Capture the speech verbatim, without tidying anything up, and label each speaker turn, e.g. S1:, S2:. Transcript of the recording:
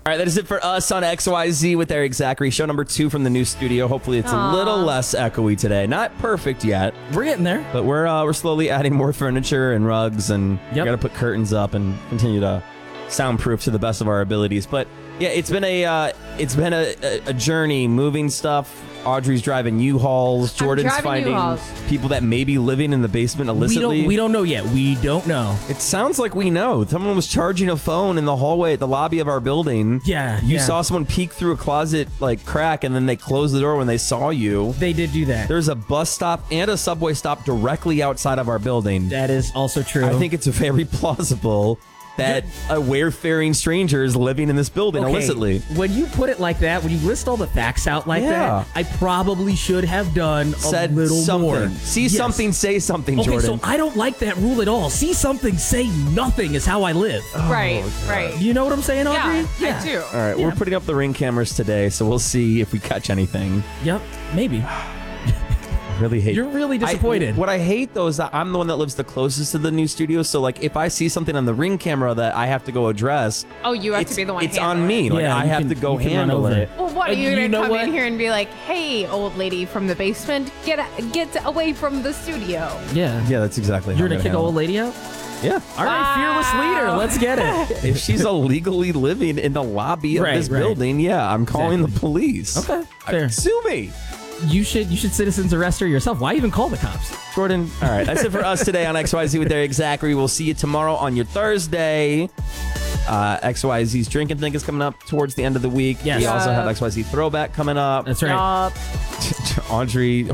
S1: All right, that is it for us on X Y Z with Eric Zachary. Show number two from the new studio. Hopefully it's
S2: Aww.
S1: a little less echoey today. Not perfect yet.
S3: We're getting there.
S1: But we're uh, we're slowly adding more furniture and rugs, and
S3: Yep.
S1: we got to put curtains up and continue to soundproof to the best of our abilities. But yeah, it's been a uh, it's been a, a, a journey moving stuff. Audrey's driving U-Hauls. Jordan's
S2: driving
S1: finding
S2: U-Hauls.
S1: people that may be living in the basement illicitly.
S3: We don't, we don't know yet. We don't know.
S1: It sounds like we know. Someone was charging a phone in the hallway at the lobby of our building.
S3: Yeah,
S1: You
S3: yeah.
S1: saw someone peek through a closet like crack, and then they closed the door when they saw you.
S3: They did do that.
S1: There's a bus stop and a subway stop directly outside of our building.
S3: That is also true.
S1: I think it's very plausible that a wayfaring stranger is living in this building
S3: Okay,
S1: illicitly.
S3: When you put it like that, when you list all the facts out like
S1: Yeah.
S3: that, I probably should have done
S1: Said
S3: a little
S1: something.
S3: more.
S1: See
S3: Yes.
S1: something, say something,
S3: Okay,
S1: Jordan.
S3: so I don't like that rule at all. See something, say nothing is how I live.
S2: right, right.
S3: You know what I'm saying, Audrey?
S2: Yeah, I do.
S1: All right, we're putting up the Ring cameras today, so we'll see if we catch anything.
S3: Yep, maybe.
S1: Really hate.
S3: You're really disappointed.
S1: I, what I hate though is that I'm the one that lives the closest to the new studio. So like, if I see something on the Ring camera that I have to go address,
S2: Oh, you have
S1: it's,
S2: to be the one.
S1: it's on
S2: handling
S1: me.
S2: it.
S1: Like
S3: Yeah,
S1: I
S3: you
S1: have
S3: can-
S1: to go
S3: you can run
S1: handle
S3: over
S1: it.
S3: it.
S2: Well, what are
S3: Uh,
S2: you
S3: you
S2: gonna
S3: know
S2: come
S3: what?
S2: in here and be like, "Hey, old lady from the basement, get get away from the studio"?
S3: Yeah.
S1: Yeah, that's exactly.
S3: You're
S1: how
S3: gonna
S1: I'm
S3: kick an
S1: handle
S3: old lady out?
S1: it. Yeah.
S3: All right,
S2: Wow.
S3: fearless leader. Let's get it.
S1: If she's illegally living in the lobby of
S3: Right,
S1: this
S3: right.
S1: building, yeah, I'm calling
S3: Exactly.
S1: the police.
S3: Okay, fair.
S1: Sue me.
S3: You should you should citizens arrest her yourself. Why even call the cops?
S1: Jordan. All right, that's it for us today on X Y Z with Eric Zachary. We'll see you tomorrow on your Thursday. Uh, X Y Z's Drink and Think is coming up towards the end of the week.
S3: Yes.
S1: We also
S2: Yup.
S1: have X Y Z Throwback coming up.
S3: That's right.
S2: Yup.
S1: Audrey